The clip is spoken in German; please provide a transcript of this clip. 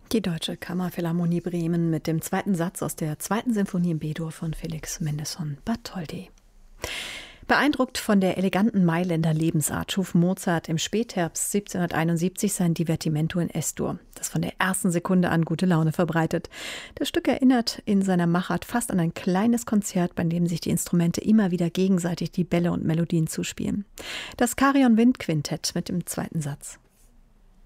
Die Deutsche Kammerphilharmonie Bremen mit dem zweiten Satz aus der zweiten Sinfonie in B-Dur von Felix Mendelssohn Bartholdy. Beeindruckt von der eleganten Mailänder Lebensart schuf Mozart im Spätherbst 1771 sein Divertimento in S-Dur, das von der ersten Sekunde an gute Laune verbreitet. Das Stück erinnert in seiner Machart fast an ein kleines Konzert, bei dem sich die Instrumente immer wieder gegenseitig die Bälle und Melodien zuspielen. Das Carillon Windquintett mit dem zweiten Satz.